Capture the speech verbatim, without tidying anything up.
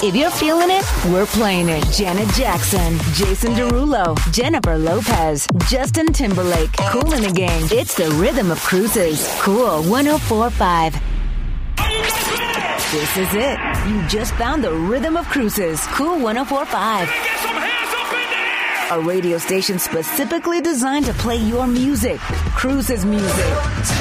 If you're feeling it, we're playing it. Janet Jackson, Jason Derulo, Jennifer Lopez, Justin Timberlake, Kool and the Gang. It's the rhythm of cruises. Cool one oh four point five. This is it. You just found the rhythm of cruises. Cool one oh four point five. A radio station specifically designed to play your music. Cruises music.